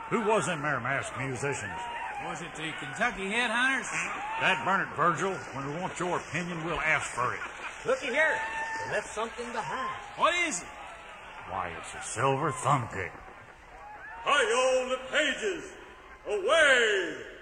Who was them there masked musicians? Was it the Kentucky Headhunters? That burn it, Virgil. When we want your opinion, we'll ask for it. Looky here. They left something behind. What is it? Why, it's a silver thumb pick. Hi, on the pages! Away!